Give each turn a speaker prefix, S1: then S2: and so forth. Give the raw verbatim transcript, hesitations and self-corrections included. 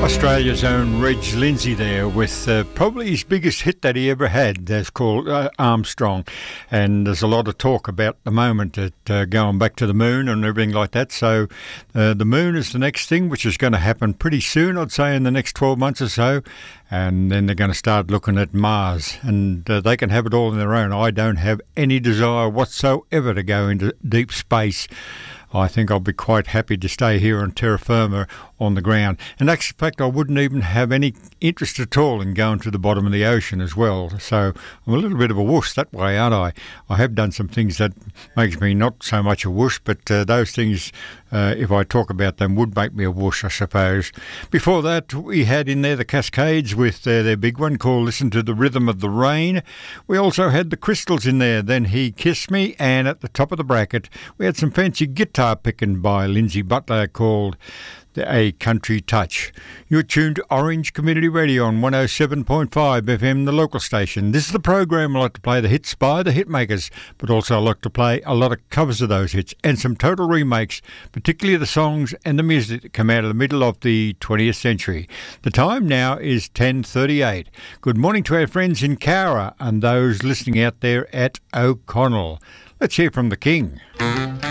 S1: Australia's own Reg Lindsay there with uh, probably his biggest hit that he ever had. That's called uh, Armstrong. And there's a lot of talk about the moment that uh, going back to the moon and everything like that. So uh, the moon is the next thing, which is going to happen pretty soon, I'd say in the next twelve months or so. And then they're going to start looking at Mars. And uh, they can have it all in their own. I don't have any desire whatsoever to go into deep space. I think I'll be quite happy to stay here on terra firma on the ground. And in fact, I wouldn't even have any interest at all in going to the bottom of the ocean as well. So I'm a little bit of a wuss that way, aren't I? I have done some things that makes me not so much a wuss, but uh, those things, uh, if I talk about them, would make me a wuss, I suppose. Before that, we had in there the Cascades with uh, their big one called Listen to the Rhythm of the Rain. We also had the Crystals in there, Then He Kissed Me, and at the top of the bracket, we had some fancy guitar picking by Lindsay Butler called A Country Touch. You're tuned to Orange Community Radio on one oh seven point five F M, the local station. This is the program I like to play the hits by the hitmakers, but also I like to play a lot of covers of those hits and some total remakes, particularly the songs and the music that come out of the middle of the twentieth century. The time now is ten thirty-eight. Good morning to our friends in Cowra and those listening out there at O'Connell. Let's hear from the King.